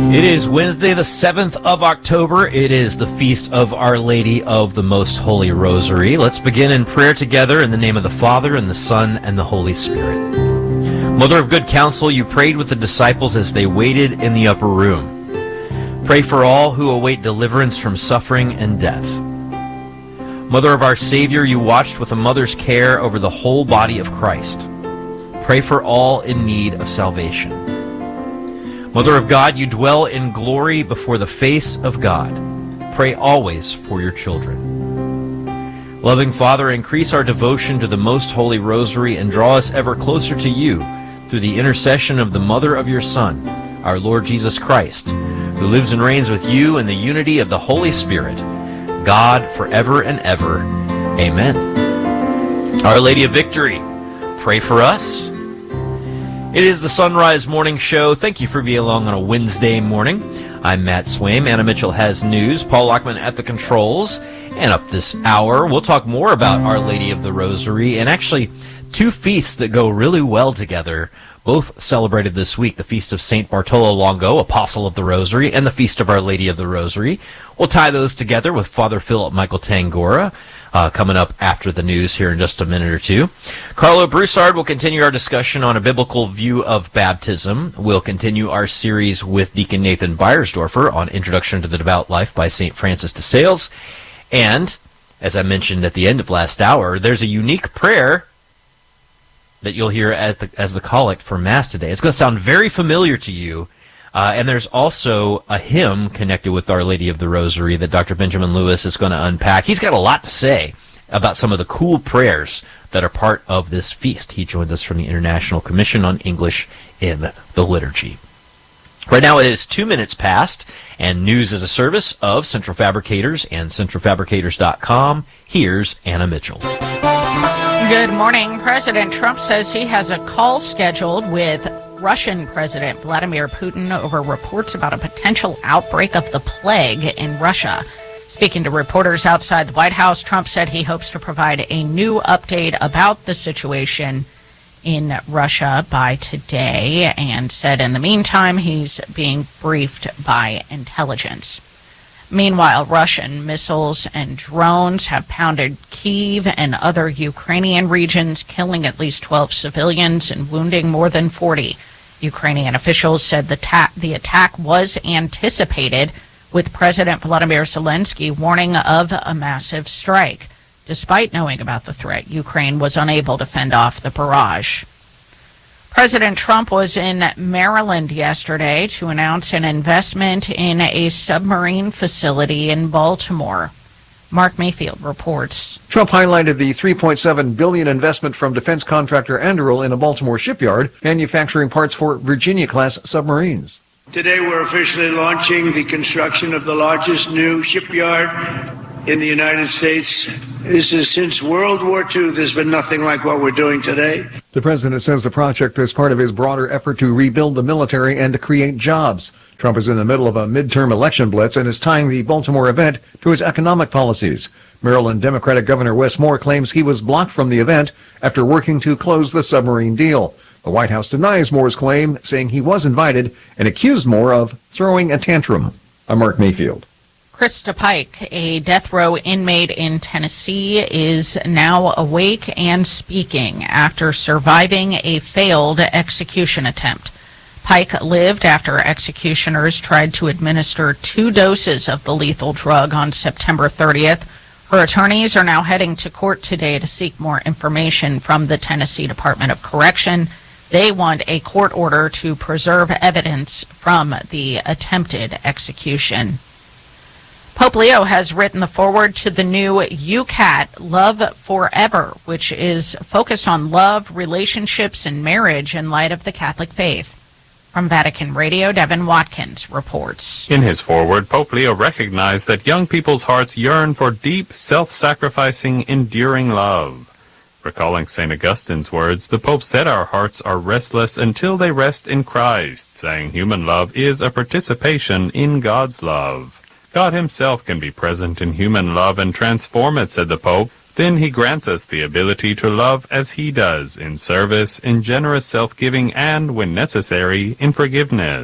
It is Wednesday, the 7th of October. It is the feast of Our Lady of the Most Holy Rosary. Let's begin in prayer together in the name of the Father, and the Son, and the Holy Spirit. Mother of good counsel, you prayed with the disciples as they waited in the upper room. Pray for all who await deliverance from suffering and death. Mother of our Savior, you watched with a mother's care over the whole body of Christ. Pray for all in need of salvation. Mother of God, you dwell in glory before the face of God. Pray always for your children. Loving Father, increase our devotion to the Most Holy Rosary and draw us ever closer to you through the intercession of the Mother of your Son, our Lord Jesus Christ, who lives and reigns with you in the unity of the Holy Spirit, God forever and ever. Amen. Our Lady of Victory, pray for us. It is the Sunrise Morning Show. Thank you for being along on a Wednesday morning. I'm Matt Swaim. Anna Mitchell has news. Paul Lockman at the controls. And up this hour, we'll talk more about Our Lady of the Rosary, and actually two feasts that go really well together, both celebrated this week, the Feast of St. Bartolo Longo, Apostle of the Rosary, and the Feast of Our Lady of the Rosary. We'll tie those together with Father Philip Michael Tangora, coming up after the news here in just a minute or two. Carlo Broussard will continue our discussion on a biblical view of baptism. We'll continue our series with Deacon Nathan Beiersdorfer on Introduction to the Devout Life by St. Francis de Sales. And, as I mentioned at the end of last hour, there's a unique prayer that you'll hear as the collect for Mass today. It's going to sound very familiar to you. And there's also a hymn connected with Our Lady of the Rosary that Dr. Benjamin Lewis is going to unpack. He's got a lot to say about some of the cool prayers that are part of this feast. He joins us from the International Commission on English in the Liturgy. Right now it is 2 minutes past, and news is a service of Central Fabricators and centralfabricators.com. Here's Anna Mitchell. Good morning. President Trump says he has a call scheduled with Russian President Vladimir Putin over reports about a potential outbreak of the plague in Russia. Speaking to reporters outside the White House, Trump said he hopes to provide a new update about the situation in Russia by today, and said in the meantime he's being briefed by intelligence. Meanwhile, Russian missiles and drones have pounded Kyiv and other Ukrainian regions, killing at least 12 civilians and wounding more than 40. Ukrainian officials said the attack was anticipated, with President Volodymyr Zelensky warning of a massive strike. Despite knowing about the threat, Ukraine was unable to fend off the barrage. President Trump was in Maryland yesterday to announce an investment in a submarine facility in Baltimore. Mark Mayfield reports. Trump highlighted the $3.7 billion investment from defense contractor Anduril in a Baltimore shipyard, manufacturing parts for Virginia-class submarines. Today we're officially launching the construction of the largest new shipyard in the United States. This is since World War II. There's been nothing like what we're doing today. The president says the project is part of his broader effort to rebuild the military and to create jobs. Trump is in the middle of a midterm election blitz and is tying the Baltimore event to his economic policies. Maryland Democratic Governor Wes Moore claims he was blocked from the event after working to close the submarine deal. The White House denies Moore's claim, saying he was invited, and accused Moore of throwing a tantrum. I'm Mark Mayfield. Krista Pike, a death row inmate in Tennessee, is now awake and speaking after surviving a failed execution attempt. Pike lived after executioners tried to administer 2 doses of the lethal drug on September 30th. Her attorneys are now heading to court today to seek more information from the Tennessee Department of Correction. They want a court order to preserve evidence from the attempted execution. Pope Leo has written the foreword to the new UCAT, Love Forever, which is focused on love, relationships, and marriage in light of the Catholic faith. From Vatican Radio, Devin Watkins reports. In his foreword, Pope Leo recognized that young people's hearts yearn for deep, self-sacrificing, enduring love. Recalling St. Augustine's words, the Pope said our hearts are restless until they rest in Christ, saying human love is a participation in God's love. God himself can be present in human love and transform it, said the Pope. Then he grants us the ability to love as he does, in service, in generous self-giving, and, when necessary, in forgiveness.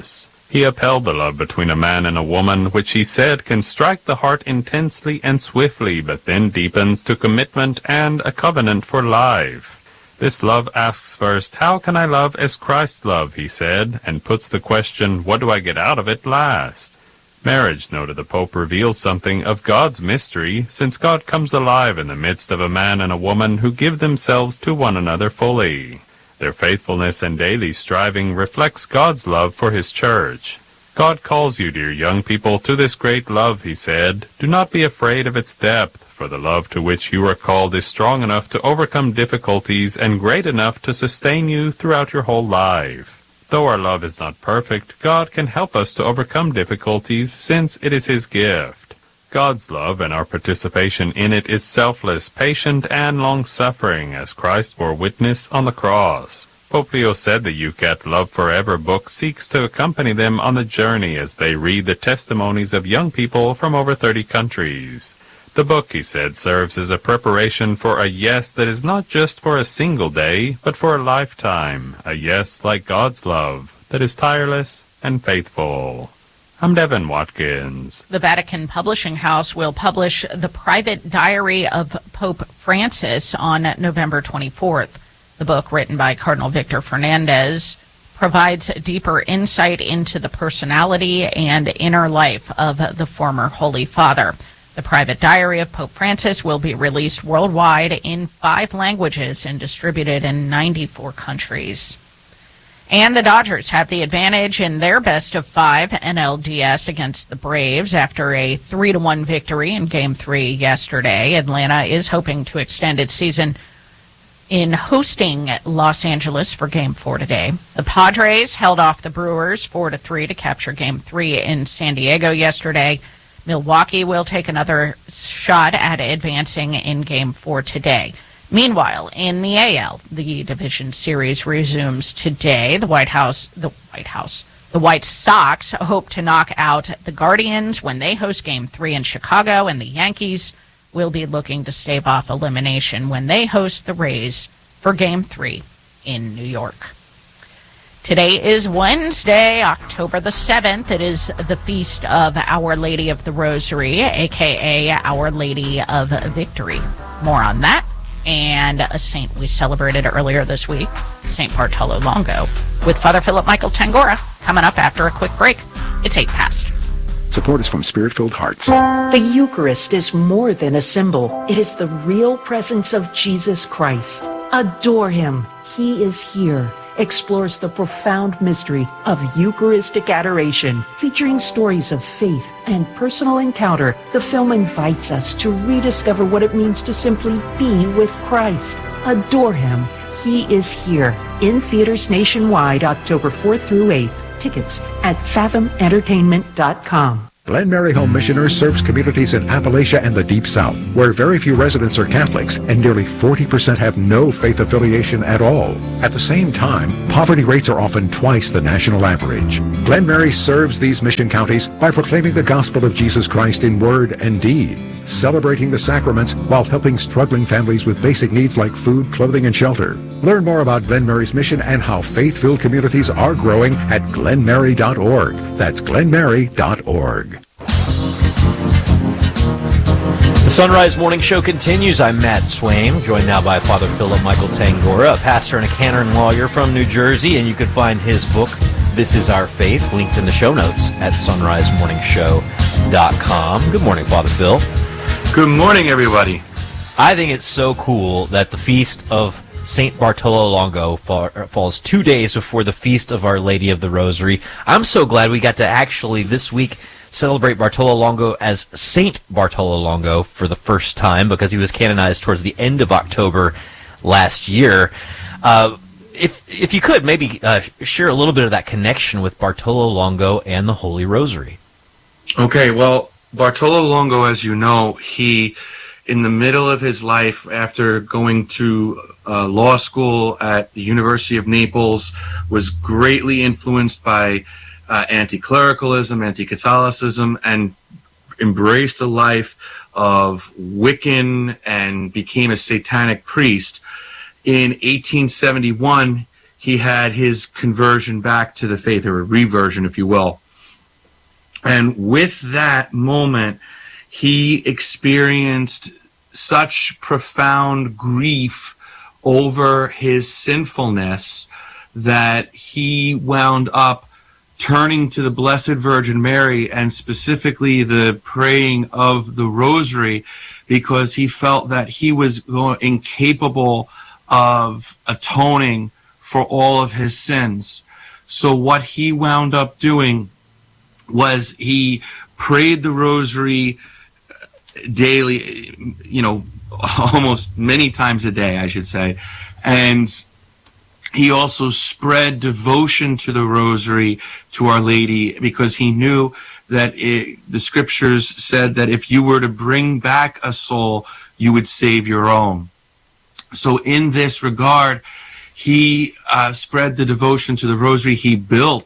He upheld the love between a man and a woman, which he said can strike the heart intensely and swiftly, but then deepens to commitment and a covenant for life. This love asks first, how can I love as Christ loved, he said, and puts the question, what do I get out of it, last. Marriage, noted the Pope, reveals something of God's mystery, since God comes alive in the midst of a man and a woman who give themselves to one another fully. Their faithfulness and daily striving reflects God's love for his church. God calls you, dear young people, to this great love, he said. Do not be afraid of its depth, for the love to which you are called is strong enough to overcome difficulties and great enough to sustain you throughout your whole life. Though our love is not perfect, God can help us to overcome difficulties since it is his gift. God's love and our participation in it is selfless, patient, and long-suffering, as Christ bore witness on the cross. Pope Leo said the Yucat Love Forever book seeks to accompany them on the journey as they read the testimonies of young people from over 30 countries. The book, he said, serves as a preparation for a yes that is not just for a single day, but for a lifetime, a yes like God's love, that is tireless and faithful. I'm Devin Watkins. The Vatican Publishing House will publish the private diary of Pope Francis on November 24th. The book, written by Cardinal Victor Fernandez, provides deeper insight into the personality and inner life of the former Holy Father. The private diary of Pope Francis will be released worldwide in 5 languages and distributed in 94 countries. And the Dodgers have the advantage in their best-of-5 NLDS against the Braves after a 3-1 victory in Game 3 yesterday. Atlanta is hoping to extend its season in hosting Los Angeles for Game 4 today. The Padres held off the Brewers 4-3 to capture Game 3 in San Diego yesterday. Milwaukee will take another shot at advancing in Game 4 today. Meanwhile, in the AL, the division series resumes today. The White Sox hope to knock out the Guardians when they host Game 3 in Chicago, and the Yankees will be looking to stave off elimination when they host the Rays for Game 3 in New York. Today is Wednesday, October the 7th. It is the feast of Our Lady of the Rosary, a.k.a. Our Lady of Victory. More on that. And a saint we celebrated earlier this week, St. Bartolo Longo, with Father Philip Michael Tangora, coming up after a quick break. It's 8 past. Support is from Spirit-Filled Hearts. The Eucharist is more than a symbol. It is the real presence of Jesus Christ. Adore him. He is here. Explores the profound mystery of Eucharistic adoration, featuring stories of faith and personal encounter. The film invites us to rediscover what it means to simply be with Christ. Adore him. He is here. In theaters nationwide, October 4th through 8th. Tickets at fathomentertainment.com. Glen Mary Home Missioners serves communities in Appalachia and the Deep South, where very few residents are Catholics and nearly 40% have no faith affiliation at all. At the same time, poverty rates are often twice the national average. Glen Mary serves these mission counties by proclaiming the gospel of Jesus Christ in word and deed, celebrating the sacraments while helping struggling families with basic needs like food, clothing, and shelter. Learn more about Glen Mary's mission and how faith-filled communities are growing at glenmary.org. That's glenmary.org. The Sunrise Morning Show continues. I'm Matt Swaim, joined now by Father Philip Michael Tangora, a pastor and a canon lawyer from New Jersey, and you can find his book, This Is Our Faith, linked in the show notes at sunrisemorningshow.com. Good morning, Father Phil. Good morning, everybody. I think it's so cool that the feast of St. Bartolo Longo falls 2 days before the feast of Our Lady of the Rosary. I'm so glad we got to actually this week celebrate Bartolo Longo as Saint Bartolo Longo for the first time, because he was canonized towards the end of October last year. If you could, maybe share a little bit of that connection with Bartolo Longo and the Holy Rosary. Okay, well, Bartolo Longo, as you know, he, in the middle of his life, after going to law school at the University of Naples, was greatly influenced by anti-clericalism, anti-Catholicism, and embraced a life of Wiccan and became a satanic priest. In 1871, he had his conversion back to the faith, or a reversion, if you will. And with that moment, he experienced such profound grief over his sinfulness that he wound up turning to the Blessed Virgin Mary, and specifically the praying of the Rosary, because he felt that he was incapable of atoning for all of his sins. So what he wound up doing was he prayed the Rosary daily, almost many times a day, I should say. And he also spread devotion to the Rosary, to Our Lady, because he knew that the scriptures said that if you were to bring back a soul, you would save your own. So in this regard, he spread the devotion to the Rosary. He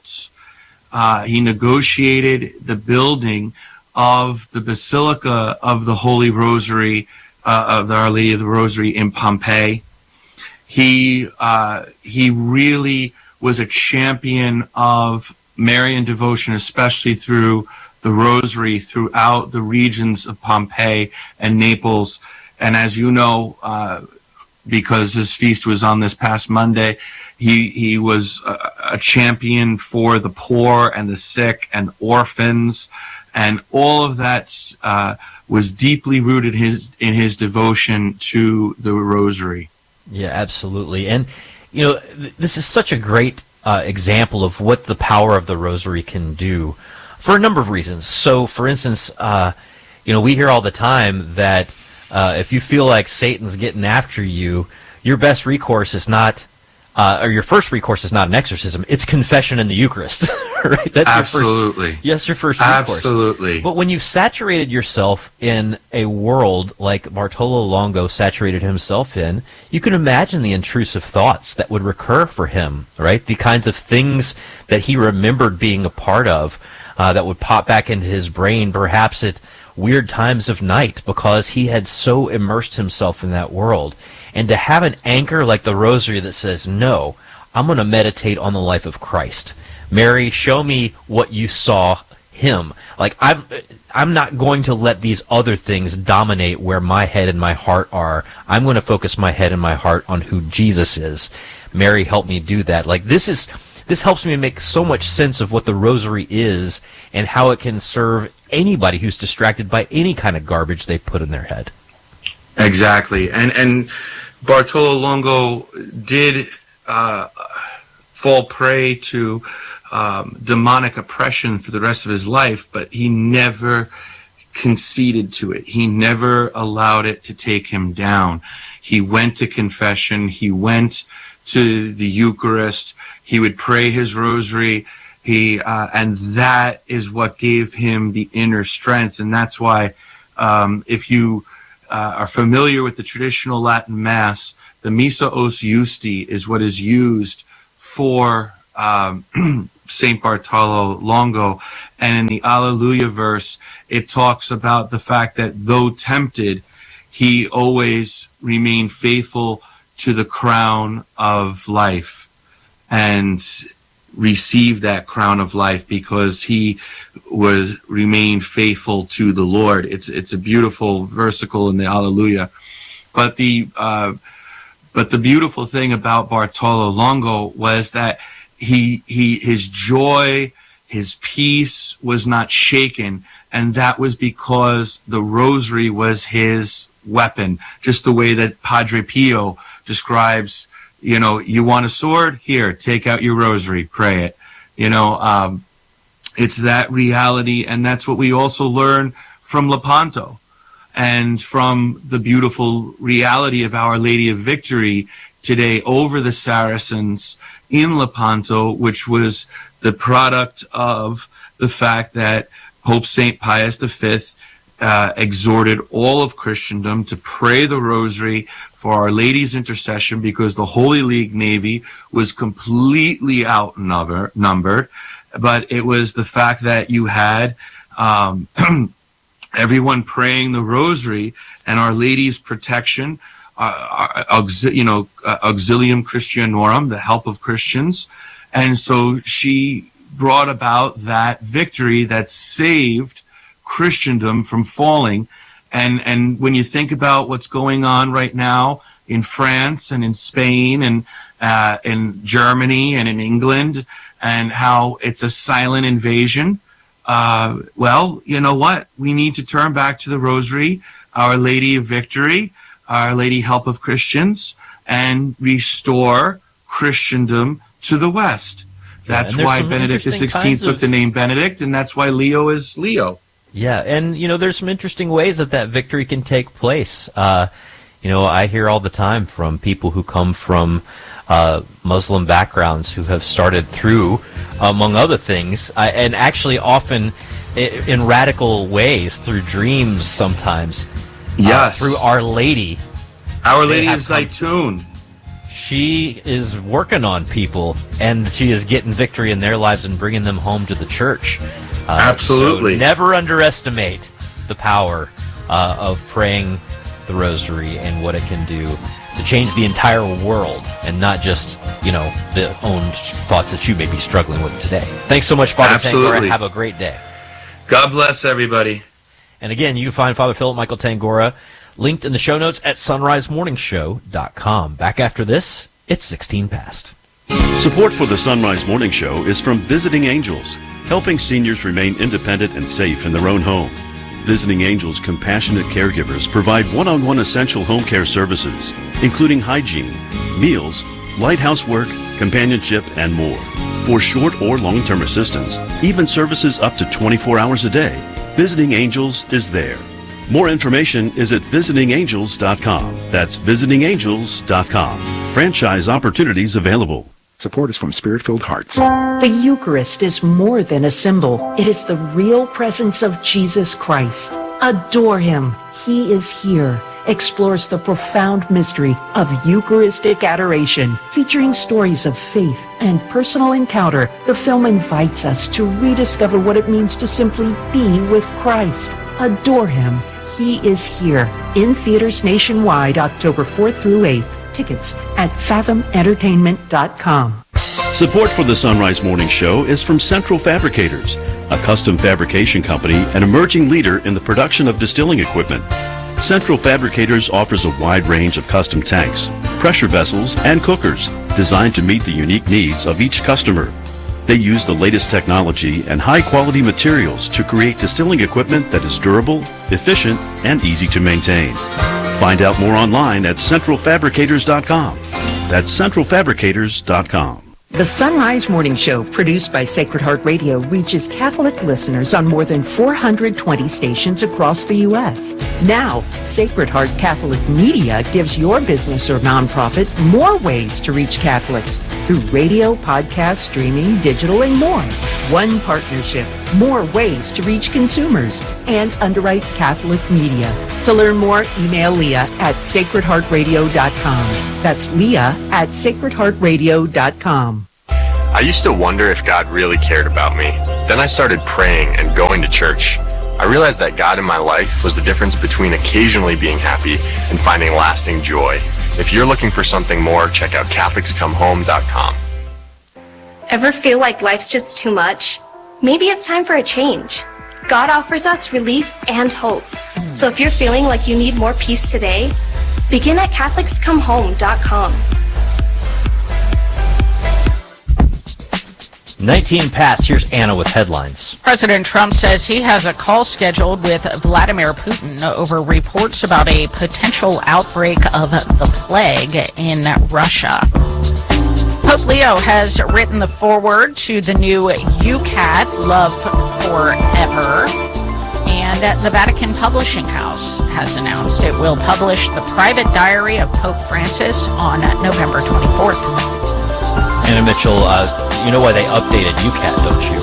negotiated the building of the Basilica of the Holy Rosary, of the Our Lady of the Rosary in Pompeii. He really was a champion of Marian devotion, especially through the Rosary, throughout the regions of Pompeii and Naples. And as you know, because his feast was on this past Monday, he was a champion for the poor and the sick and orphans, and all of that was deeply rooted in his devotion to the Rosary. Yeah, absolutely. And, this is such a great example of what the power of the Rosary can do for a number of reasons. So, for instance, we hear all the time that if you feel like Satan's getting after you, your best recourse is not, or your first recourse is not an exorcism, it's confession in the Eucharist. Right? That's absolutely. Your first recourse. Absolutely. But when you've saturated yourself in a world like Bartolo Longo saturated himself in, you can imagine the intrusive thoughts that would recur for him, right? The kinds of things that he remembered being a part of that would pop back into his brain, perhaps at weird times of night, because he had so immersed himself in that world. And to have an anchor like the Rosary that says, no, I'm going to meditate on the life of Christ. Mary, show me what you saw him. Like, I'm not going to let these other things dominate where my head and my heart are. I'm going to focus my head and my heart on who Jesus is. Mary, help me do that. Like, this helps me make so much sense of what the Rosary is and how it can serve anybody who's distracted by any kind of garbage they put in their head. Exactly. And Bartolo Longo did fall prey to demonic oppression for the rest of his life, but he never conceded to it. He never allowed it to take him down. He went to confession. He went to the Eucharist. He would pray his Rosary. And that is what gave him the inner strength. And that's why, if you are familiar with the traditional Latin Mass, the Missa Os Justi is what is used for St. Bartolo Longo. And in the Alleluia verse, it talks about the fact that though tempted, he always remained faithful to the crown of life and received that crown of life because he remained faithful to the Lord. It's a beautiful versicle in the Alleluia. But the beautiful thing about Bartolo Longo was that his joy, his peace was not shaken, and that was because the Rosary was his weapon. Just the way that Padre Pio describes, you want a sword? Here, take out your Rosary, pray it. It's that reality, and that's what we also learn from Lepanto and from the beautiful reality of Our Lady of Victory today over the Saracens in Lepanto, which was the product of the fact that Pope St. Pius V exhorted all of Christendom to pray the Rosary for Our Lady's intercession, because the Holy League Navy was completely outnumbered. But it was the fact that you had everyone praying the Rosary and Our Lady's protection, Auxilium Christianorum, the help of Christians. And so she brought about that victory that saved Christendom from falling. And when you think about what's going on right now in France and in Spain and in Germany and in England, and how it's a silent invasion, well, you know what? We need to turn back to the Rosary, Our Lady of Victory, Our Lady Help of Christians, and restore Christendom to the West. That's why Benedict XVI took the name Benedict, and that's why Leo is Leo. Yeah, and, there's some interesting ways that victory can take place. I hear all the time from people who come from Muslim backgrounds who have started through, among other things, and actually often in radical ways, through dreams sometimes. Yes. Through Our Lady. Our Lady of Zaytun. She is working on people, and she is getting victory in their lives and bringing them home to the church. Absolutely. So never underestimate the power of praying the Rosary and what it can do to change the entire world, and not just, the own thoughts that you may be struggling with today. Thanks so much, Father Tangora. Have a great day. God bless everybody. And again, you can find Father Philip Michael Tangora linked in the show notes at sunrisemorningshow.com. Back after this, it's 16 past. Support for the Sunrise Morning Show is from Visiting Angels, helping seniors remain independent and safe in their own home. Visiting Angels compassionate caregivers provide one-on-one essential home care services, including hygiene, meals, light housework, companionship, and more. For short or long-term assistance, even services up to 24 hours a day, Visiting Angels is there. More information is at visitingangels.com. That's visitingangels.com. Franchise opportunities available. Support is from Spirit-Filled Hearts. The Eucharist is more than a symbol. It is the real presence of Jesus Christ. Adore Him. He is here. Explores the profound mystery of Eucharistic adoration. Featuring stories of faith and personal encounter, the film invites us to rediscover what it means to simply be with Christ. Adore Him. He is here. In theaters nationwide, October 4th through 8th. Tickets at fathomentertainment.com. Support for the Sunrise Morning Show is from Central Fabricators, a custom fabrication company and emerging leader in the production of distilling equipment. Central Fabricators offers a wide range of custom tanks, pressure vessels, and cookers designed to meet the unique needs of each customer. They use the latest technology and high-quality materials to create distilling equipment that is durable, efficient, and easy to maintain. Find out more online at centralfabricators.com. That's centralfabricators.com. The Sunrise Morning Show, produced by Sacred Heart Radio, reaches Catholic listeners on more than 420 stations across the U.S. Now, Sacred Heart Catholic Media gives your business or nonprofit more ways to reach Catholics through radio, podcast, streaming, digital, and more. One partnership, more ways to reach consumers, and underwrite Catholic media. To learn more, email Leah at sacredheartradio.com. That's Leah at sacredheartradio.com. I used to wonder if God really cared about me. Then I started praying and going to church. I realized that God in my life was the difference between occasionally being happy and finding lasting joy. If you're looking for something more, check out CatholicsComeHome.com. Ever feel like life's just too much? Maybe it's time for a change. God offers us relief and hope. So if you're feeling like you need more peace today, begin at CatholicsComeHome.com. 19 past. Here's Anna with headlines. President Trump says he has a call scheduled with Vladimir Putin over reports about a potential outbreak of the plague in Russia. Pope Leo has written the foreword to the new UCAT, Love Forever, and the Vatican Publishing House has announced it will publish the private diary of Pope Francis on November 24th. Anna Mitchell, you know why they updated UCAT, don't you?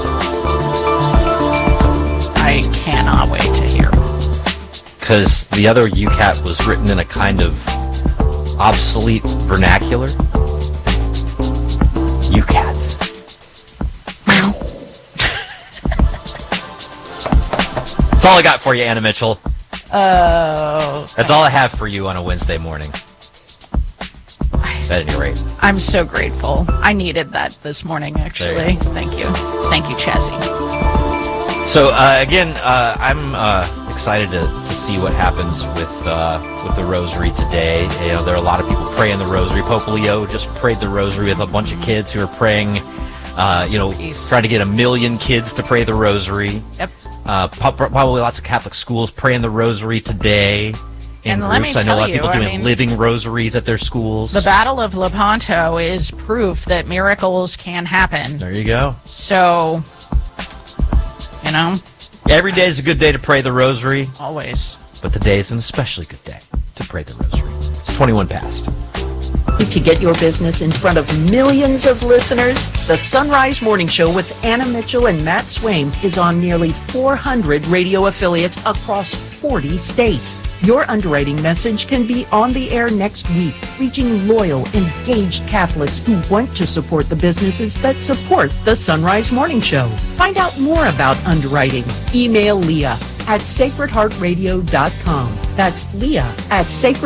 I cannot wait to hear. Because the other UCAT was written in a kind of obsolete vernacular. UCAT. That's all I got for you, Anna Mitchell. Oh. That's all I have for you on a Wednesday morning. at any rate. I'm so grateful. I needed that this morning, actually. Thank you. Thank you, Chazzy. So, again, I'm excited to see what happens with the rosary today. You know, there are a lot of people praying the rosary. Pope Leo just prayed the rosary with a bunch of kids who are praying, trying to get 1 million kids to pray the rosary. Yep. Probably lots of Catholic schools praying the rosary today in and groups. I know a lot of people doing living rosaries at their schools. The Battle of Lepanto is proof that miracles can happen. There you go. So, you know. Every day is a good day to pray the rosary. Always. But today is an especially good day to pray the rosary. It's 21 past. To get your business in front of millions of listeners, the Sunrise Morning Show with Anna Mitchell and Matt Swaim is on nearly 400 radio affiliates across 40 states. Your underwriting message can be on the air next week, reaching loyal, engaged Catholics who want to support the businesses that support the Sunrise Morning Show. Find out more about underwriting. Email Leah at sacredheartradio.com. That's Leah at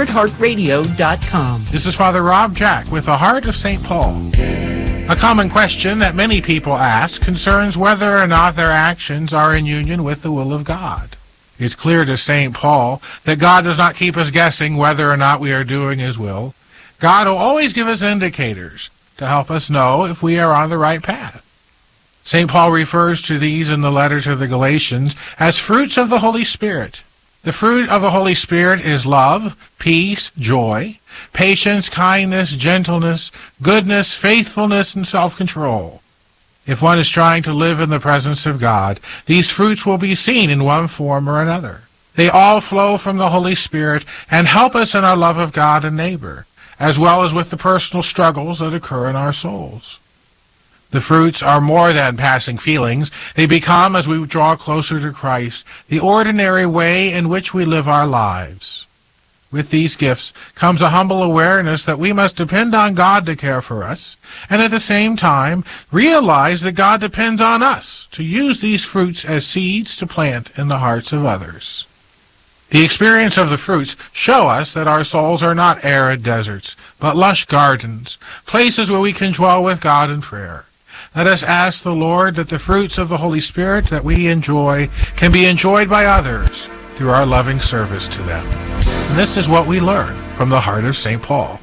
sacredheartradio.com. This is Father Rob Jack with the Heart of St. Paul. A common question that many people ask concerns whether or not their actions are in union with the will of God. It's clear to St. Paul that God does not keep us guessing whether or not we are doing His will. God will always give us indicators to help us know if we are on the right path. St. Paul refers to these in the letter to the Galatians as fruits of the Holy Spirit. The fruit of the Holy Spirit is love, peace, joy, patience, kindness, gentleness, goodness, faithfulness, and self-control. If one is trying to live in the presence of God, these fruits will be seen in one form or another. They all flow from the Holy Spirit and help us in our love of God and neighbor, as well as with the personal struggles that occur in our souls. The fruits are more than passing feelings. They become, as we draw closer to Christ, the ordinary way in which we live our lives. With these gifts comes a humble awareness that we must depend on God to care for us, and at the same time realize that God depends on us to use these fruits as seeds to plant in the hearts of others. The experience of the fruits show us that our souls are not arid deserts, but lush gardens, places where we can dwell with God in prayer. Let us ask the Lord that the fruits of the Holy Spirit that we enjoy can be enjoyed by others through our loving service to them. And this is what we learn from the heart of St. Paul.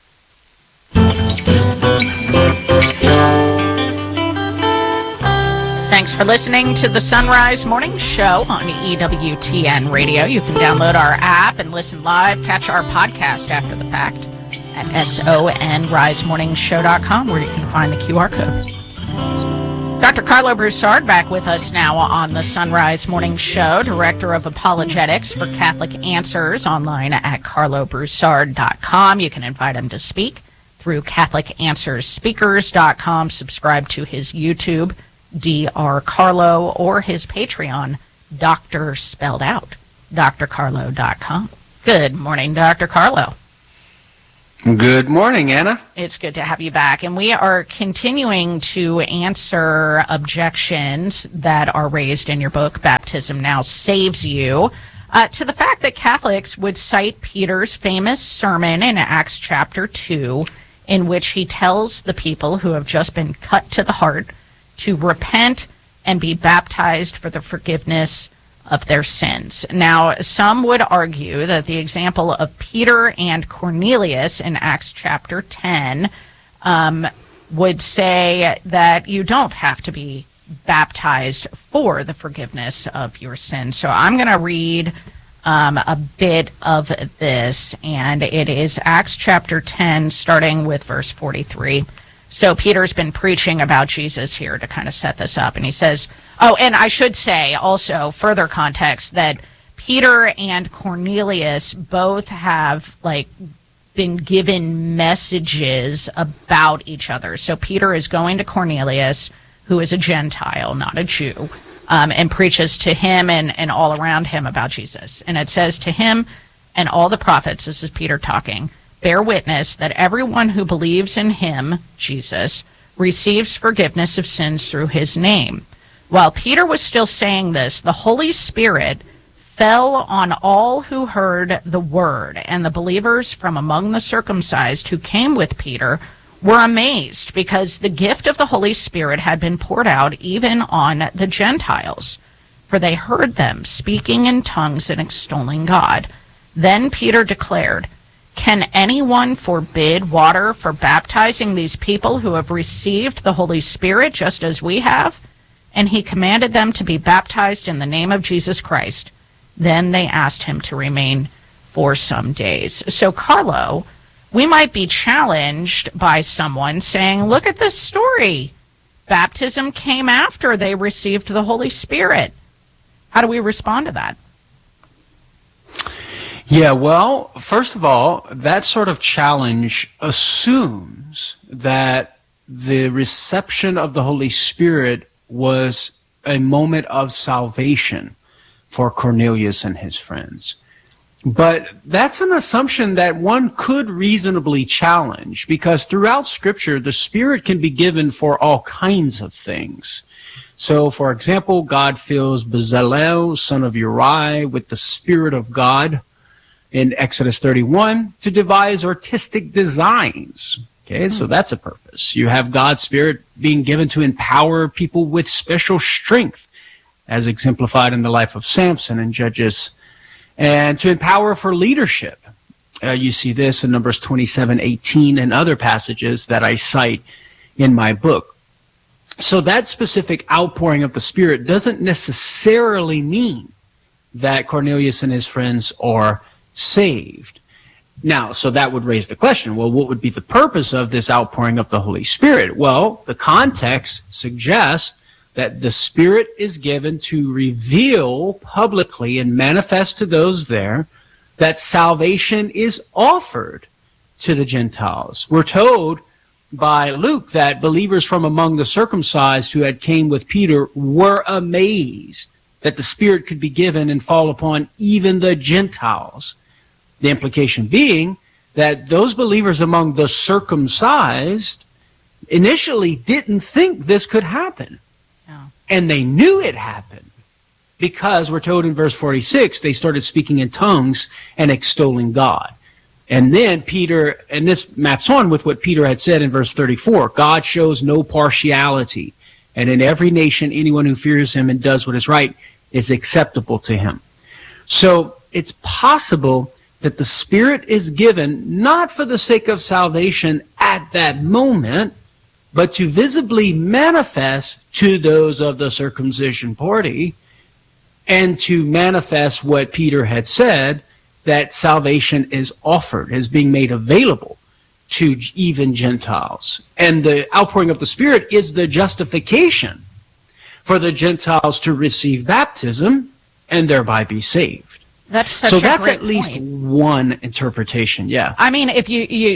Thanks for listening to the Sunrise Morning Show on EWTN Radio. You can download our app and listen live, catch our podcast after the fact at sonrisemorningshow.com, where you can find the QR code. Dr. Carlo Broussard back with us now on the Sunrise Morning Show, Director of Apologetics for Catholic Answers, online at carlobroussard.com. You can invite him to speak through CatholicAnswersSpeakers.com. Subscribe to his YouTube, Dr. Carlo, or his Patreon, Dr. Spelled Out, drcarlo.com. Good morning, Dr. Carlo. Good morning, Anna. It's good to have you back. And we are continuing to answer objections that are raised in your book, Baptism Now Saves You, to the fact that Catholics would cite Peter's famous sermon in Acts chapter 2, in which he tells the people who have just been cut to the heart to repent and be baptized for the forgiveness of their sins. Now, some would argue that the example of Peter and Cornelius in Acts chapter 10 would say that you don't have to be baptized for the forgiveness of your sins. So I'm going to read a bit of this, and it is Acts chapter 10, starting with verse 43. So Peter's been preaching about Jesus here to kind of set this up. And he says, oh, and I should say also, further context, that Peter and Cornelius both have, been given messages about each other. So Peter is going to Cornelius, who is a Gentile, not a Jew, and preaches to him and all around him about Jesus. And it says, to him and all the prophets, this is Peter talking, bear witness that everyone who believes in him, Jesus, receives forgiveness of sins through his name. While Peter was still saying this, the Holy Spirit fell on all who heard the word, and the believers from among the circumcised who came with Peter were amazed because the gift of the Holy Spirit had been poured out even on the Gentiles, for they heard them speaking in tongues and extolling God. Then Peter declared, "Can anyone forbid water for baptizing these people who have received the Holy Spirit just as we have?" And he commanded them to be baptized in the name of Jesus Christ. Then they asked him to remain for some days. So, Carlo, we might be challenged by someone saying, look at this story. Baptism came after they received the Holy Spirit. How do we respond to that? Yeah, well, first of all, that sort of challenge assumes that the reception of the Holy Spirit was a moment of salvation for Cornelius and his friends. But that's an assumption that one could reasonably challenge, because throughout Scripture, the Spirit can be given for all kinds of things. So, for example, God fills Bezalel, son of Uri, with the Spirit of God in Exodus 31 to devise artistic designs. Okay, so that's a purpose. You have God's Spirit being given to empower people with special strength, as exemplified in the life of Samson in Judges, and to empower for leadership. You see this in Numbers 27:18 and other passages that I cite in my book. So that specific outpouring of the Spirit doesn't necessarily mean that Cornelius and his friends are saved. Now, so that would raise the question, well, what would be the purpose of this outpouring of the Holy Spirit? Well, the context suggests that the Spirit is given to reveal publicly and manifest to those there that salvation is offered to the Gentiles. We're told by Luke that believers from among the circumcised who had came with Peter were amazed that the Spirit could be given and fall upon even the Gentiles. The implication being that those believers among the circumcised initially didn't think this could happen. And they knew it happened because we're told in verse 46, they started speaking in tongues and extolling God. And then Peter, and this maps on with what Peter had said in verse 34, God shows no partiality, and in every nation anyone who fears him and does what is right is acceptable to him. So it's possible that the Spirit is given not for the sake of salvation at that moment, but to visibly manifest to those of the circumcision party and to manifest what Peter had said, that salvation is offered, is being made available to even Gentiles. And the outpouring of the Spirit is the justification for the Gentiles to receive baptism and thereby be saved. That's such so a that's great at least point. one interpretation, yeah. I mean, if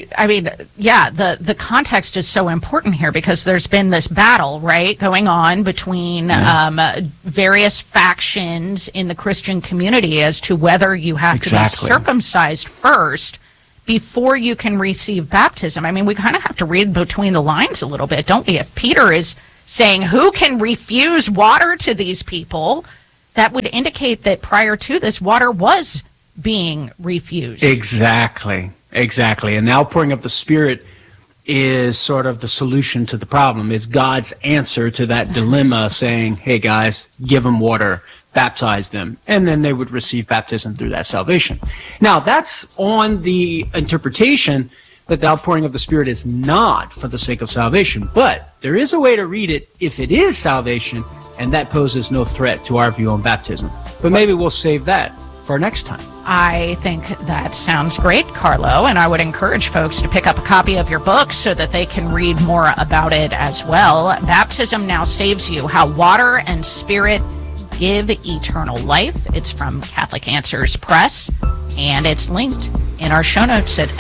the context is so important here because there's been this battle, right, going on between various factions in the Christian community as to whether you have to be circumcised first before you can receive baptism. I mean, we kind of have to read between the lines a little bit, don't we? If Peter is saying, who can refuse water to these people, that would indicate that prior to this, water was being refused. Exactly. And the outpouring of the Spirit is sort of the solution to the problem. It's God's answer to that dilemma, saying, hey guys, give them water, baptize them, and then they would receive baptism through that salvation. Now, that's on the interpretation that the outpouring of the Spirit is not for the sake of salvation, but there is a way to read it if it is salvation, and that poses no threat to our view on baptism. But maybe we'll save that for next time. I think that sounds great, Carlo, and I would encourage folks to pick up a copy of your book so that they can read more about it as well. Baptism Now Saves You, How Water and Spirit Give Eternal Life. It's from Catholic Answers Press, and it's linked in our show notes at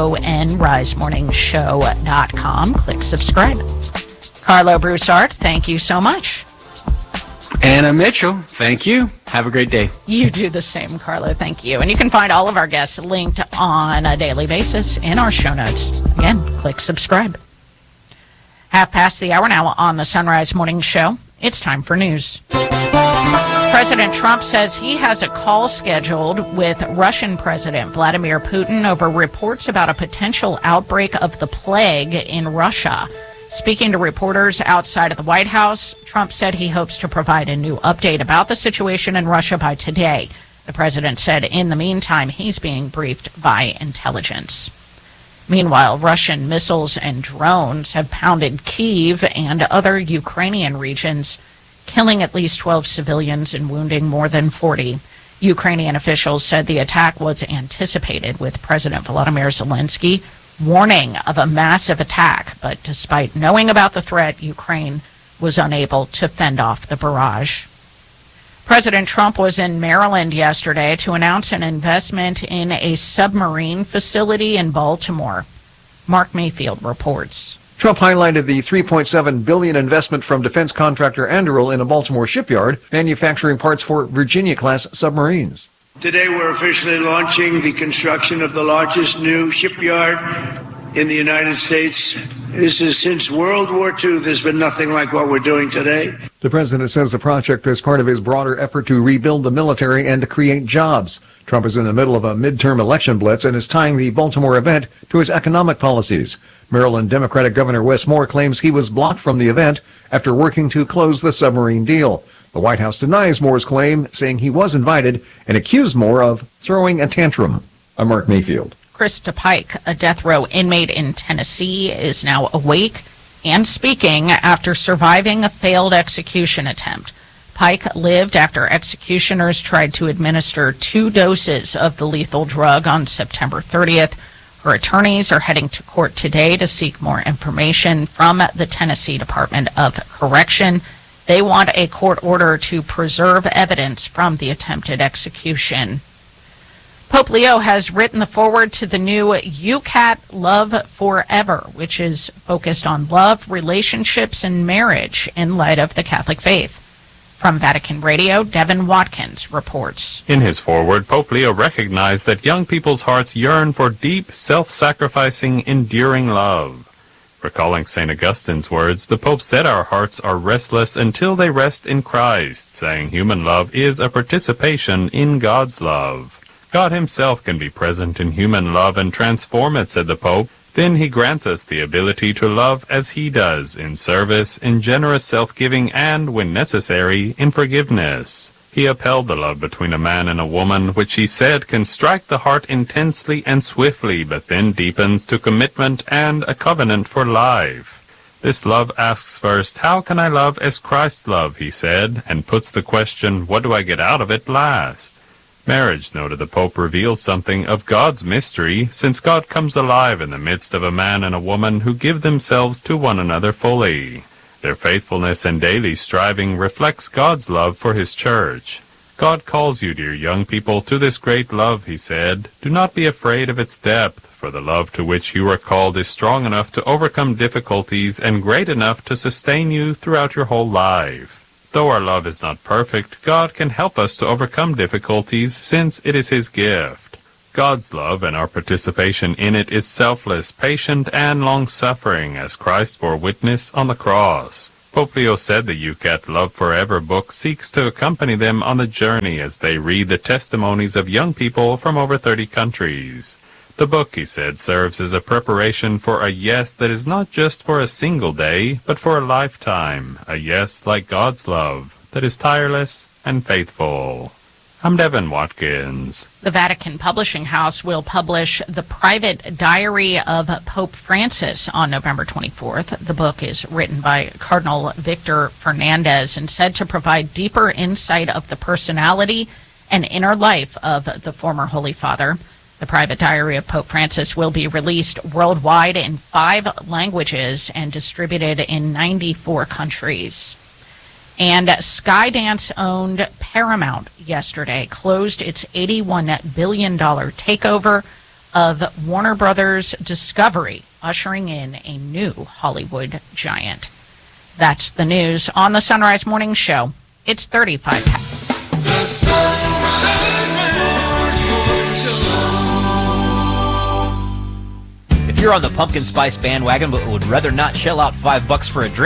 sonrisemorningshow.com. Click subscribe. Carlo Broussard, thank you so much. Anna Mitchell, thank you. Have a great day. You do the same, Carlo. Thank you. And you can find all of our guests linked on a daily basis in our show notes. Again, click subscribe. 1:30 the hour now on the Sunrise Morning Show. It's time for news. President Trump says he has a call scheduled with Russian President Vladimir Putin over reports about a potential outbreak of the plague in Russia. Speaking to reporters outside of the White House, Trump said he hopes to provide a new update about the situation in Russia by today. The president said in the meantime, he's being briefed by intelligence. Meanwhile, Russian missiles and drones have pounded Kyiv and other Ukrainian regions, killing at least 12 civilians and wounding more than 40. Ukrainian officials said the attack was anticipated, with President Volodymyr Zelensky warning of a massive attack. But despite knowing about the threat, Ukraine was unable to fend off the barrage. President Trump was in Maryland yesterday to announce an investment in a submarine facility in Baltimore. Mark Mayfield reports. Trump highlighted the $3.7 billion investment from defense contractor Anduril in a Baltimore shipyard, manufacturing parts for Virginia-class submarines. Today we're officially launching the construction of the largest new shipyard in the United States. This is since World War II, there's been nothing like what we're doing today. The president says the project is part of his broader effort to rebuild the military and to create jobs. Trump is in the middle of a midterm election blitz and is tying the Baltimore event to his economic policies. Maryland Democratic Governor Wes Moore claims he was blocked from the event after working to close the submarine deal. The White House denies Moore's claim, saying he was invited, and accused Moore of throwing a tantrum. I'm Mark Mayfield. Krista Pike, a death row inmate in Tennessee, is now awake and speaking after surviving a failed execution attempt. Pike lived after executioners tried to administer 2 doses of the lethal drug on September 30th. Her attorneys are heading to court today to seek more information from the Tennessee Department of Correction. They want a court order to preserve evidence from the attempted execution. Pope Leo has written the foreword to the new UCAT Love Forever, which is focused on love, relationships, and marriage in light of the Catholic faith. From Vatican Radio, Devin Watkins reports. In his foreword, Pope Leo recognized that young people's hearts yearn for deep, self-sacrificing, enduring love. Recalling St. Augustine's words, the Pope said our hearts are restless until they rest in Christ, saying human love is a participation in God's love. God himself can be present in human love and transform it, said the Pope. Then he grants us the ability to love as he does, in service, in generous self-giving, and, when necessary, in forgiveness. He upheld the love between a man and a woman, which he said can strike the heart intensely and swiftly, but then deepens to commitment and a covenant for life. This love asks first, how can I love as Christ loved, he said, and puts the question, what do I get out of it, last. Marriage, noted the Pope, reveals something of God's mystery, since God comes alive in the midst of a man and a woman who give themselves to one another fully. Their faithfulness and daily striving reflects God's love for his church. God calls you, dear young people, to this great love, he said. Do not be afraid of its depth, for the love to which you are called is strong enough to overcome difficulties and great enough to sustain you throughout your whole life. Though our love is not perfect, God can help us to overcome difficulties since it is his gift. God's love and our participation in it is selfless, patient, and long-suffering, as Christ bore witness on the cross. Pope Leo said the UCAT Love Forever book seeks to accompany them on the journey as they read the testimonies of young people from over 30 countries. The book, he said, serves as a preparation for a yes that is not just for a single day, but for a lifetime, a yes like God's love, that is tireless and faithful. I'm Devin Watkins. The Vatican Publishing House will publish The Private Diary of Pope Francis on November 24th. The book is written by Cardinal Victor Fernandez and said to provide deeper insight of the personality and inner life of the former Holy Father. The Private Diary of Pope Francis will be released worldwide in 5 languages and distributed in 94 countries. And Skydance-owned Paramount yesterday closed its $81 billion takeover of Warner Brothers Discovery, ushering in a new Hollywood giant. That's the news on the Sunrise Morning Show. It's 35 past. The Sunrise Morning Show. If you're on the pumpkin spice bandwagon but would rather not shell out $5 for a drink,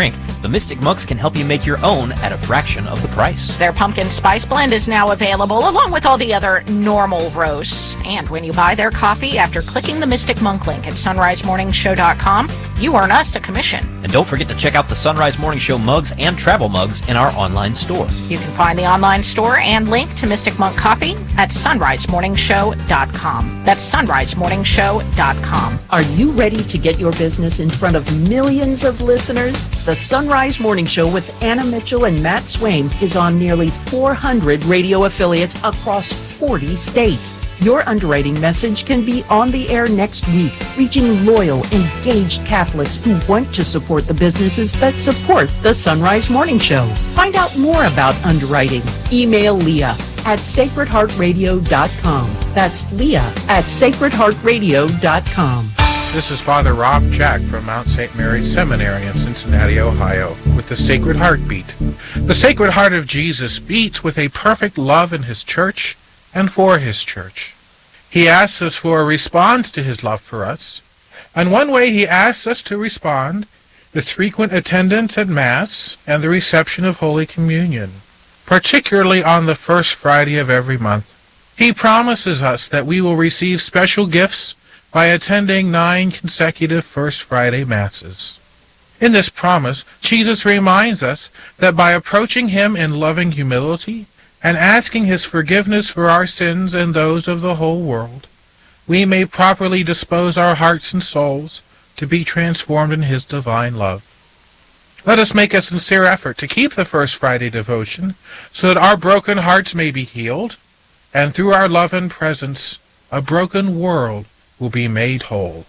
the Mystic Monks can help you make your own at a fraction of the price. Their pumpkin spice blend is now available along with all the other normal roasts. And when you buy their coffee after clicking the Mystic Monk link at sunrisemorningshow.com, you earn us a commission. And don't forget to check out the Sunrise Morning Show mugs and travel mugs in our online store. You can find the online store and link to Mystic Monk Coffee at sunrisemorningshow.com. That's sunrisemorningshow.com. Are you ready to get your business in front of millions of listeners? The Sunrise Morning Show with Anna Mitchell and Matt Swaim is on nearly 400 radio affiliates across 40 states. Your underwriting message can be on the air next week, reaching loyal, engaged Catholics who want to support the businesses that support the Sunrise Morning Show. Find out more about underwriting. Email Leah at sacredheartradio.com. That's Leah at sacredheartradio.com. This is Father Rob Jack from Mount St. Mary's Seminary in Cincinnati, Ohio, with the Sacred Heart Beat. The Sacred Heart of Jesus beats with a perfect love in his church and for his church. He asks us for a response to his love for us, and one way he asks us to respond is frequent attendance at Mass and the reception of Holy Communion, particularly on the first Friday of every month. He promises us that we will receive special gifts by attending 9 consecutive First Friday Masses. In this promise, Jesus reminds us that by approaching him in loving humility and asking his forgiveness for our sins and those of the whole world, we may properly dispose our hearts and souls to be transformed in his divine love. Let us make a sincere effort to keep the First Friday devotion so that our broken hearts may be healed, and through our love and presence, a broken world will be made whole.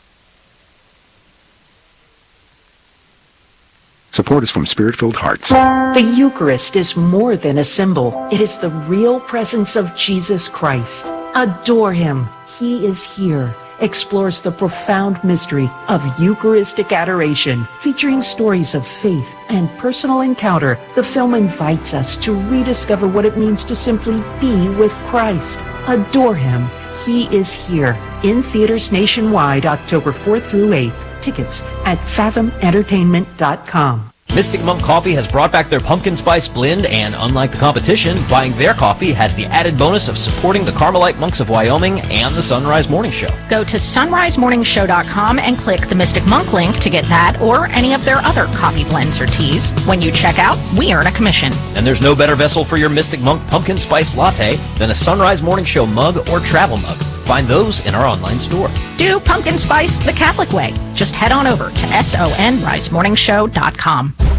Support is from Spirit-Filled Hearts. The Eucharist is more than a symbol. It is the real presence of Jesus Christ. Adore him. He is here. Explores the profound mystery of Eucharistic adoration, featuring stories of faith and personal encounter. The film invites us to rediscover what it means to simply be with Christ. Adore him. He is here. In theaters nationwide, October 4th through 8th. Tickets at fathomentertainment.com. Mystic Monk Coffee has brought back their pumpkin spice blend, and unlike the competition, buying their coffee has the added bonus of supporting the Carmelite Monks of Wyoming and the Sunrise Morning Show. Go to sunrisemorningshow.com and click the Mystic Monk link to get that or any of their other coffee blends or teas. When you check out, we earn a commission. And there's no better vessel for your Mystic Monk pumpkin spice latte than a Sunrise Morning Show mug or travel mug. Find those in our online store. Do pumpkin spice the Catholic way. Just head on over to sonrisemorningshow.com.